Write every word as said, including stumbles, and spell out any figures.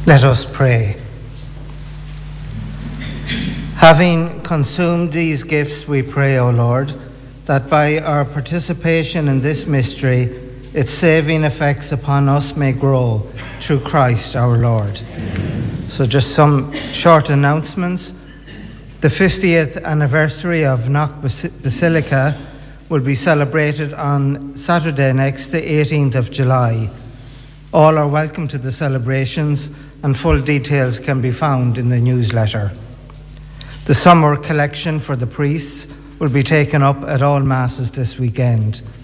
Let us pray. Having consumed these gifts, we pray, O Lord, that by our participation in this mystery, its saving effects upon us may grow through Christ our Lord. Amen. So just some short announcements. The fiftieth anniversary of Knock Basilica will be celebrated on Saturday next, the eighteenth of July. All are welcome to the celebrations, and full details can be found in the newsletter. The summer collection for the priests will be taken up at all masses this weekend.